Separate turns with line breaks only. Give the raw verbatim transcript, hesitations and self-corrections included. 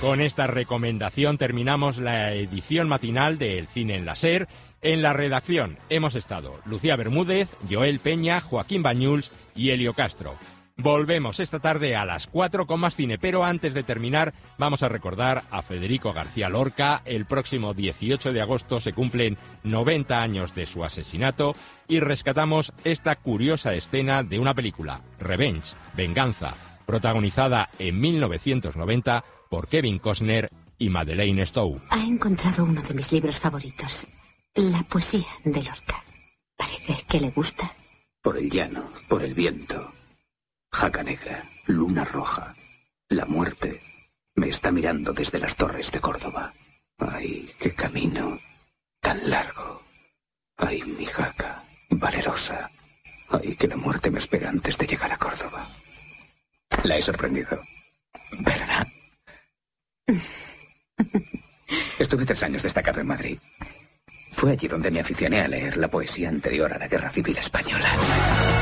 Con esta recomendación terminamos la edición matinal de El Cine en la SER. En la redacción hemos estado Lucía Bermúdez, Joel Peña, Joaquín Bañuls y Elio Castro. Volvemos esta tarde a las cuatro con más cine, pero antes de terminar vamos a recordar a Federico García Lorca. El próximo dieciocho de agosto se cumplen noventa años de su asesinato y rescatamos esta curiosa escena de una película, Revenge, Venganza, protagonizada en mil novecientos noventa por Kevin Costner y Madeleine Stowe.
Ha encontrado uno de mis libros favoritos, la poesía de Lorca. Parece que le gusta.
Por el llano, por el viento. Jaca negra, luna roja. La muerte me está mirando desde las torres de Córdoba. Ay, qué camino tan largo. Ay, mi jaca, valerosa. Ay, que la muerte me espera antes de llegar a Córdoba. La he sorprendido, ¿verdad? Estuve tres años destacado en Madrid. Fue allí donde me aficioné a leer la poesía anterior a la Guerra Civil Española.